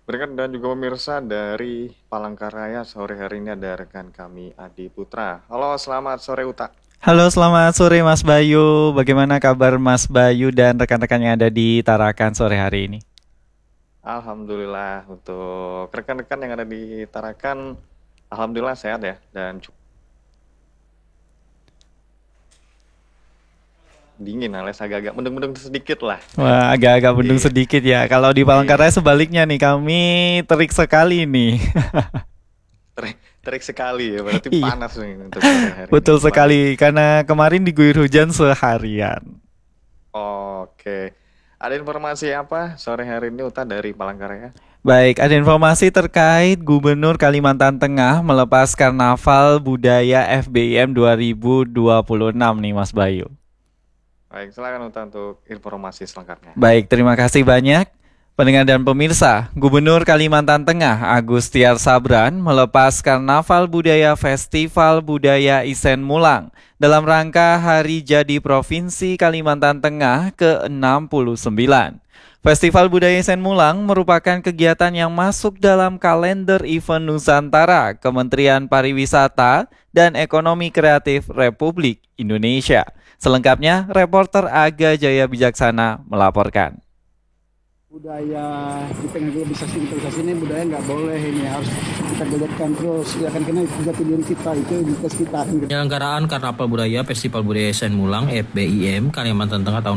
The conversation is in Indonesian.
Berkat dan juga pemirsa dari Palangkaraya, sore hari ini ada rekan kami Adi Putra. Halo, selamat sore Uta. Halo, selamat sore Mas Bayu. Bagaimana kabar Mas Bayu dan rekan-rekan yang ada di Tarakan sore hari ini? Alhamdulillah untuk rekan-rekan yang ada di Tarakan, alhamdulillah sehat ya dan cukup dingin alias agak-agak mendung-mendung sedikit lah. Wah, agak-agak bendung Iya, sedikit ya. Kalau di iya, Palangkaraya sebaliknya nih, kami terik sekali nih. terik, terik sekali ya. Berarti Iya, panas nih untuk sore hari ini. betul Baik. sekali. Karena kemarin diguyur hujan seharian. Oke. Ada informasi apa sore hari ini Uta dari Palangkaraya? Baik, ada informasi terkait Gubernur Kalimantan Tengah melepas Karnaval Budaya FBIM 2026 nih Mas Bayu. Baik, silakan Uta untuk informasi selengkapnya. Baik, terima kasih banyak. Pendengar dan pemirsa, Gubernur Kalimantan Tengah Agustiar Sabran melepas Karnaval Budaya Festival Budaya Isen Mulang dalam rangka Hari Jadi Provinsi Kalimantan Tengah ke-69. Festival Budaya Isen Mulang merupakan kegiatan yang masuk dalam kalender event Nusantara Kementerian Pariwisata dan Ekonomi Kreatif Republik Indonesia. Selengkapnya, reporter Aga Jaya Bijaksana melaporkan. Budaya di tengah globalisasi ini budaya nggak boleh ini harus kita galakkan terus ya kan karena itu jati diri kita itu identitas kita. Penyelenggaraan Karnaval Budaya Festival Budaya Sen Mulang FBIM Kalimantan Tengah tahun